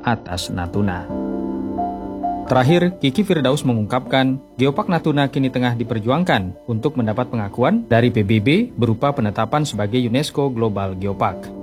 atas Natuna. Terakhir, Kiki Firdaus mengungkapkan, Geopark Natuna kini tengah diperjuangkan untuk mendapat pengakuan dari PBB berupa penetapan sebagai UNESCO Global Geopark.